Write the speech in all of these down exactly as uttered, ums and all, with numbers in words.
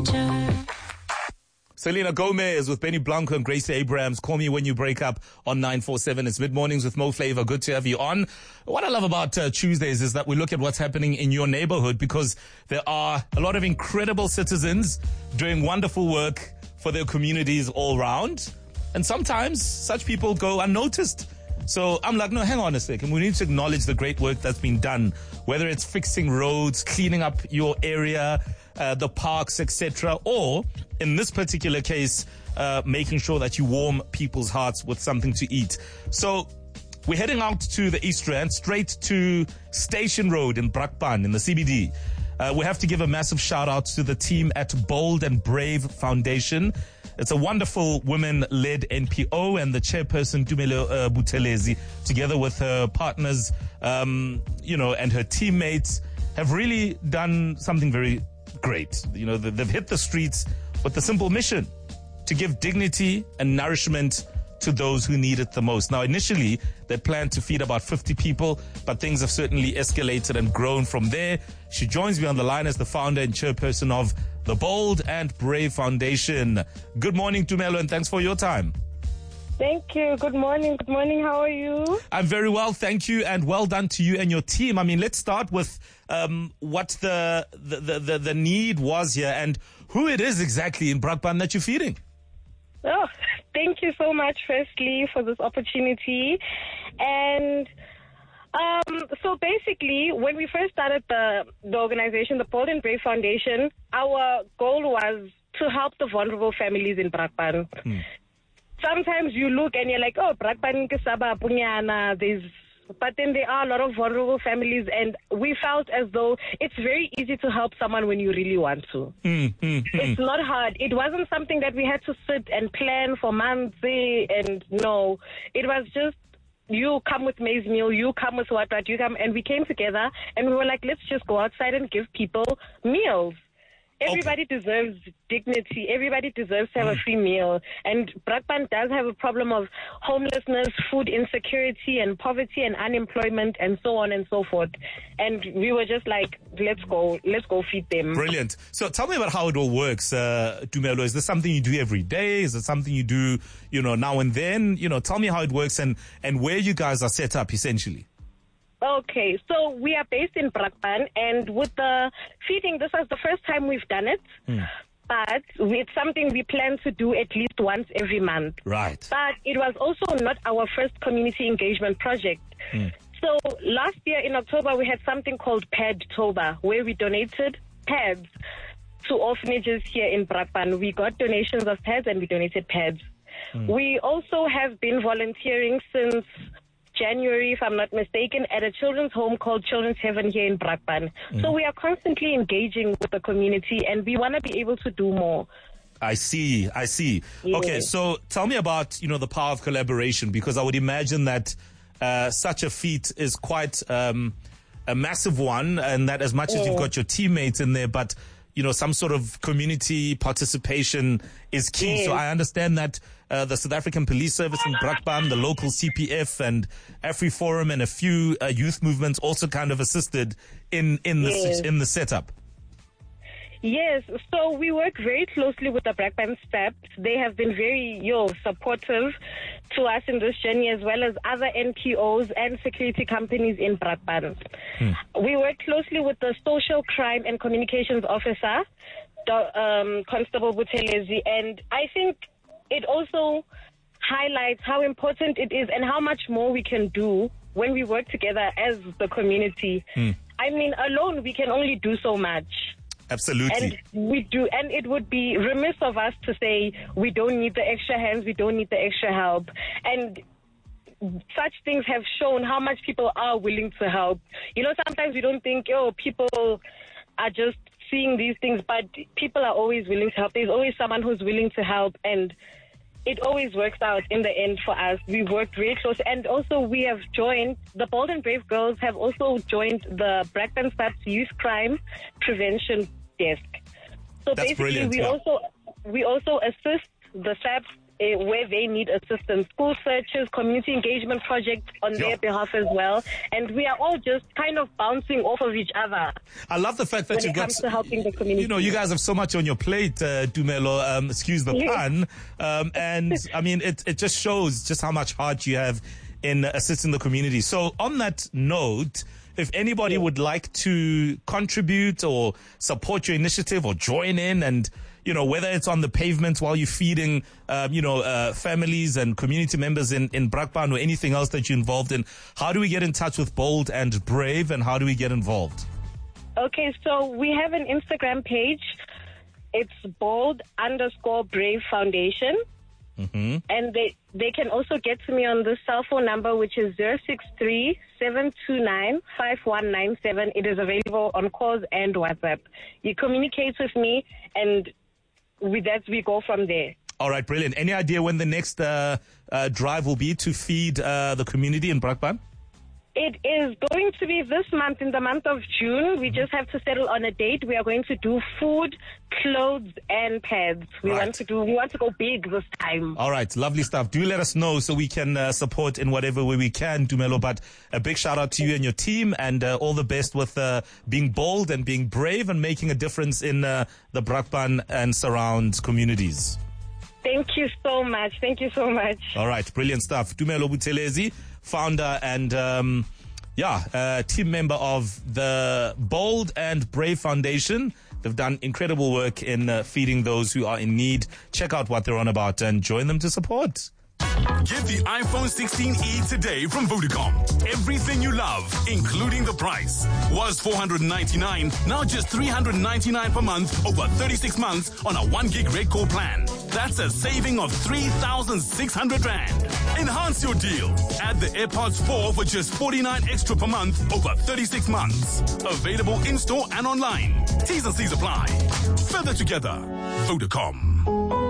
nature. Selena Gomez with Benny Blanco and Gracie Abrams. Call me when you break up on nine four seven. It's Mid Mornings with Mo Flavor. Good to have you on. What I love about uh, Tuesdays is that we look at what's happening in your neighborhood, because there are a lot of incredible citizens doing wonderful work for their communities all around. And sometimes such people go unnoticed. So I'm like, no, hang on a second. We need to acknowledge the great work that's been done, whether it's fixing roads, cleaning up your area, uh, the parks, et cetera, or in this particular case, uh, making sure that you warm people's hearts with something to eat. So we're heading out to the East Rand, straight to Station Road in Brakpan in the C B D. Uh, we have to give a massive shout out to the team at Bold and Brave Foundation. It's a wonderful women-led N P O, and the chairperson, Tumelo uh, Buthelezi, together with her partners, um, you know, and her teammates, have really done something very great. You know, they've hit the streets with the simple mission to give dignity and nourishment to those who need it the most. Now, initially, they planned to feed about fifty people, but things have certainly escalated and grown from there. She joins me on the line as the founder and chairperson of the Bold and Brave Foundation. Good morning, Tumelo, and thanks for your time. Thank you. Good morning. Good morning. How are you? I'm very well, thank you, and well done to you and your team. I mean, let's start with um, what the the, the the the need was here and who it is exactly in Brakpan that you're feeding. Oh, thank you so much, firstly, for this opportunity. And um, so basically, when we first started the, the organization, the Bold and Brave Foundation, our goal was to help the vulnerable families in Brakpan. Hmm. Sometimes you look and you're like, oh, Brakpan ke saba punyana, there's but then there are a lot of vulnerable families, and we felt as though it's very easy to help someone when you really want to. Mm, mm, mm. It's not hard. It wasn't something that we had to sit and plan for months, and no, it was just, you come with maize meal, you come with what, what, you come, and we came together and we were like, let's just go outside and give people meals. Everybody okay. deserves dignity. Everybody deserves to have mm. a free meal. And Brakpan does have a problem of homelessness, food insecurity, and poverty and unemployment, and so on and so forth. And we were just like, let's go, let's go feed them. Brilliant. So tell me about how it all works, uh, Tumelo. Is this something you do every day? Is it something you do, you know, now and then? You know, tell me how it works and, and where you guys are set up, essentially. Okay, so we are based in Brakpan, and with the feeding, this is the first time we've done it, mm. but it's something we plan to do at least once every month. Right. But it was also not our first community engagement project. Mm. So last year in October, we had something called Padtober, where we donated pads to orphanages here in Brakpan. We got donations of pads and we donated pads. Mm. We also have been volunteering since January, if I'm not mistaken, at a children's home called Children's Heaven here in Brakpan. Mm. So we are constantly engaging with the community, and we want to be able to do more. I see, I see. Yeah. Okay, so tell me about, you know, the power of collaboration, because I would imagine that uh, such a feat is quite um, a massive one, and that as much yeah. as you've got your teammates in there, but you know, some sort of community participation is key. Yes. So I understand that uh, the South African Police Service in Brakpan, the local C P F and AfriForum and a few uh, youth movements also kind of assisted in, in the, yes. in the setup. Yes, so we work very closely with the Brakpan staff. They have been very, yo, supportive to us in this journey, as well as other N P Os and security companies in Brakpan. Hmm. We work closely with the social crime and communications officer, the, um, Constable Buthelezi, and I think it also highlights how important it is and how much more we can do when we work together as the community. Hmm. I mean, alone we can only do so much. Absolutely. And we do, and it would be remiss of us to say we don't need the extra hands, we don't need the extra help. And such things have shown how much people are willing to help. You know, sometimes we don't think, oh, people are just seeing these things, but people are always willing to help. There's always someone who's willing to help, and it always works out in the end for us. We work very close, and also we have joined, the Bold and Brave Girls have also joined the Brakpan Staff's Youth Crime Prevention Desk. So That's basically, we yeah. also we also assist the S A P uh, where they need assistance, school searches, community engagement projects on Yeah. their behalf as well. And we are all just kind of bouncing off of each other I love the fact that when you've it got, comes to helping the community. you know, you guys have so much on your plate, uh, Dumelo, um, excuse the Yes. pun. Um, and I mean, it, it just shows just how much heart you have in assisting the community. So on that note, if anybody would like to contribute or support your initiative or join in, and, you know, whether it's on the pavement while you're feeding, um, you know, uh, families and community members in, in Brakpan or anything else that you're involved in, how do we get in touch with Bold and Brave, and how do we get involved? Okay, so we have an Instagram page. It's bold underscore brave foundation. Mm-hmm. And they, they can also get to me on the cell phone number, which is zero six three, seven two nine, five one nine seven. It is available on calls and WhatsApp. You communicate with me, and with that, we go from there. All right, brilliant. Any idea when the next uh, uh, drive will be to feed uh, the community in Brakpan? It is going to be this month, in the month of June. We just have to settle on a date. We are going to do food, clothes, and pads. We Right. want to do. We want to go big this time. All right, lovely stuff. Do let us know so we can uh, support in whatever way we can, Dumelo. But a big shout out to you and your team, and uh, all the best with uh, being bold and being brave and making a difference in uh, the Brakpan and surround communities. Thank you so much. Thank you so much. All right, brilliant stuff. Dumelo Buthelezi, founder and um, yeah, uh, team member of the Bold and Brave Foundation. They've done incredible work in uh, feeding those who are in need. Check out what they're on about and join them to support. Get the iPhone sixteen e today from Vodacom. Everything you love, including the price. Was four hundred ninety-nine dollars, now just three hundred ninety-nine dollars per month over thirty-six months on a one gig red core plan. That's a saving of three thousand six hundred rand. Enhance your deal. Add the AirPods four for just forty-nine extra per month over thirty-six months. Available in-store and online. T's and C's apply. Further together. Vodacom.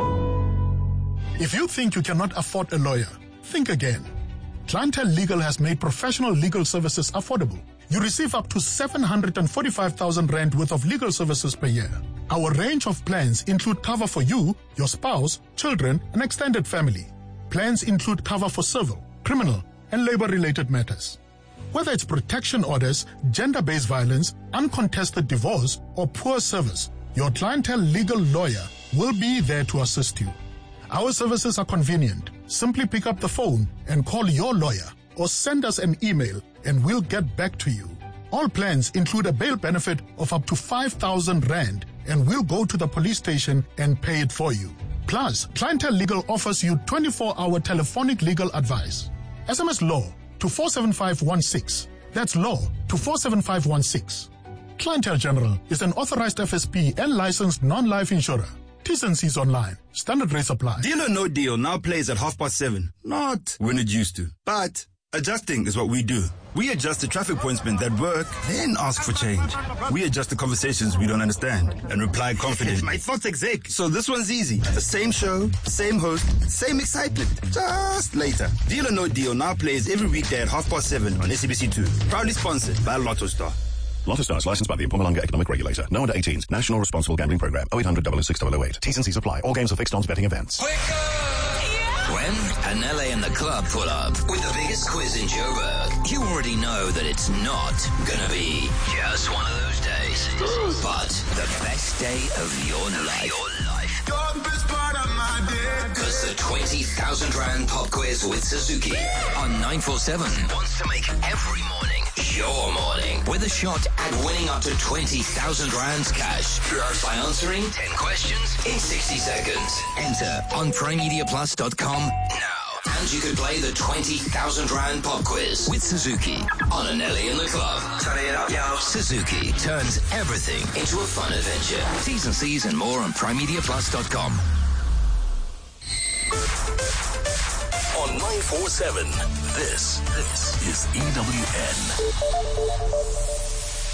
If you think you cannot afford a lawyer, think again. Clientele Legal has made professional legal services affordable. You receive up to seven hundred forty-five thousand rand worth of legal services per year. Our range of plans include cover for you, your spouse, children, and extended family. Plans include cover for civil, criminal, and labor-related matters. Whether it's protection orders, gender-based violence, uncontested divorce, or poor service, your Clientele Legal lawyer will be there to assist you. Our services are convenient. Simply pick up the phone and call your lawyer, or send us an email and we'll get back to you. All plans include a bail benefit of up to five thousand rand, and we'll go to the police station and pay it for you. Plus, Clientele Legal offers you twenty-four hour telephonic legal advice. S M S LAW to four seven five one six. That's law to four seven five one six. Clientele General is an authorized F S P and licensed non-life insurer. T's and C's online. Standard rates apply. Deal or No Deal now plays at half past seven. Not when it used to. But adjusting is what we do. We adjust the traffic pointsmen that work, then ask for change. We adjust the conversations we don't understand and reply confidently. My thoughts exec. So this one's easy. The same show, same host, same excitement. Just later. Deal or No Deal now plays every weekday at half past seven on S A B C two. Proudly sponsored by Lotto Star. Lotto Stars licensed by the Mpumalanga Economic Regulator. No under eighteens. National Responsible Gambling Program. oh eight hundred, double oh six, double oh eight. T's and C's apply. All games are fixed odds betting events. When Anele and the club pull up with the biggest quiz in Joburg, you already know that it's not gonna be just one of those days, but the best day of your life. Your life. Because the twenty thousand rand pop quiz with Suzuki on nine four seven wants to make every morning your morning with a shot at winning up to twenty thousand rands cash by answering ten questions in sixty seconds. Enter on prime media plus dot com now. And you could play the twenty thousand rand pop quiz with Suzuki on Anele and the Club. Turn it up, yo. Suzuki turns everything into a fun adventure. T's and C's and more on prime media plus dot com. On nine four seven, this, this is E W N.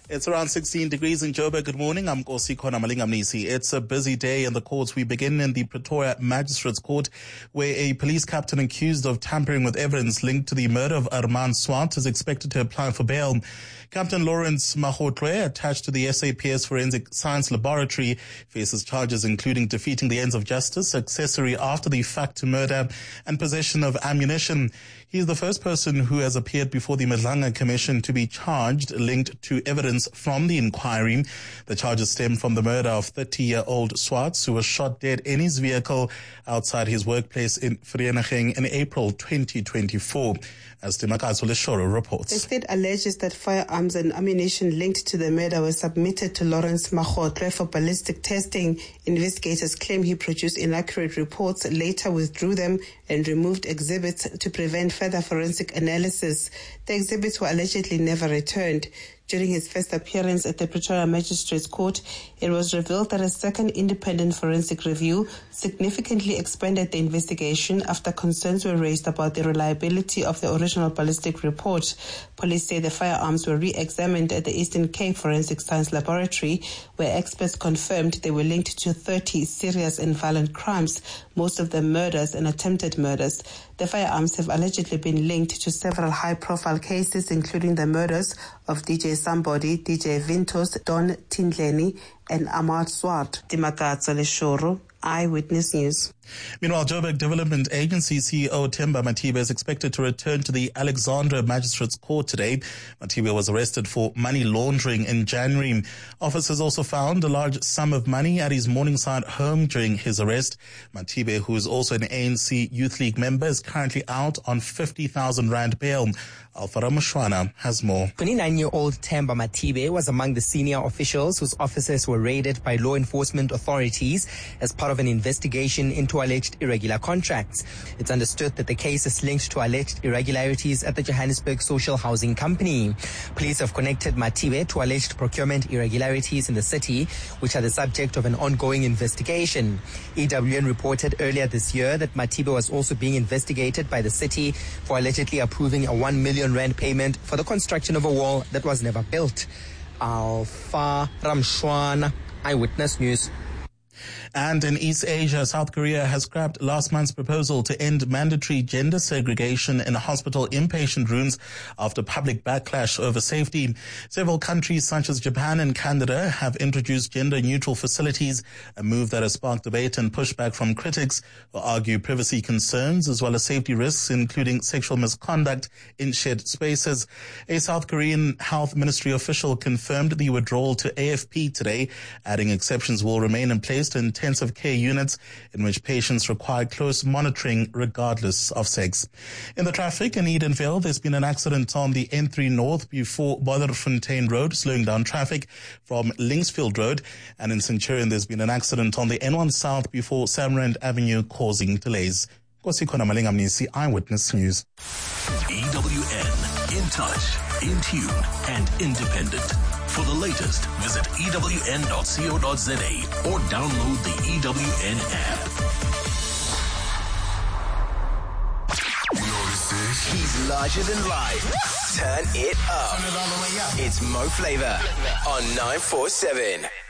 It's around sixteen degrees in Joburg. Good morning. I'm Nkosi Khona Malingamnisi. It's a busy day in the courts. We begin in the Pretoria Magistrates Court, where a police captain accused of tampering with evidence linked to the murder of Armand Swart is expected to apply for bail. Captain Lawrence Mahotlwe, attached to the S A P S Forensic Science Laboratory, faces charges including defeating the ends of justice, accessory after the fact to murder, and possession of ammunition. He is the first person who has appeared before the Madlanga Commission to be charged linked to evidence from the inquiry. The charges stem from the murder of thirty-year-old Swarts, who was shot dead in his vehicle outside his workplace in Vereeniging in April twenty twenty-four. As Timakazo Leshoro reports. The state alleges that firearms and ammunition linked to the murder were submitted to Lawrence Mahotlwe for ballistic testing. Investigators claim he produced inaccurate reports, later withdrew them and removed exhibits to prevent further forensic analysis. The exhibits were allegedly never returned. During his first appearance at the Pretoria Magistrates Court, it was revealed that a second independent forensic review significantly expanded the investigation after concerns were raised about the reliability of the original ballistic report. Police say the firearms were re-examined at the Eastern Cape Forensic Science Laboratory, where experts confirmed they were linked to thirty serious and violent crimes, most of them murders and attempted murders. The firearms have allegedly been linked to several high-profile cases, including the murders of D J Somebody, D J Vintos, Don Tindleni, and Ahmad Swart. Timakazo Leshoro, Eyewitness News. Meanwhile, Joburg Development Agency C E O Themba Matibe is expected to return to the Alexandra Magistrates Court today. Matibe was arrested for money laundering in January. Officers also found a large sum of money at his Morningside home during his arrest. Matibe, who is also an A N C Youth League member, is currently out on fifty thousand rand bail. Alfara Mashwana has more. twenty-nine-year-old Themba Matibe was among the senior officials whose offices were raided by law enforcement authorities as part of an investigation into alleged irregular contracts. It's understood that the case is linked to alleged irregularities at the Johannesburg Social Housing Company. Police have connected Matibe to alleged procurement irregularities in the city, which are the subject of an ongoing investigation. E W N reported earlier this year that Matibe was also being investigated by the city for allegedly approving a one million rand payment for the construction of a wall that was never built. Alfa Ramshwana, Eyewitness News. And in East Asia, South Korea has scrapped last month's proposal to end mandatory gender segregation in hospital inpatient rooms after public backlash over safety. Several countries such as Japan and Canada have introduced gender-neutral facilities, a move that has sparked debate and pushback from critics who argue privacy concerns as well as safety risks, including sexual misconduct in shared spaces. A South Korean health ministry official confirmed the withdrawal to A F P today, adding exceptions will remain in place to intensive care units in which patients require close monitoring regardless of sex. In the traffic in Edenvale, there's been an accident on the N three North before Boderfontein Road, slowing down traffic from Linksfield Road. And in Centurion, there's been an accident on the N one South before Samrand Avenue, causing delays. Nkosi Khona Malingamnisi, Eyewitness News. E W N, in touch, in tune, and independent. For the latest, visit E W N dot co dot za or download the E W N app. He's larger than life. Turn it up. Turn it all the way up. It's Mo Flava on nine four seven.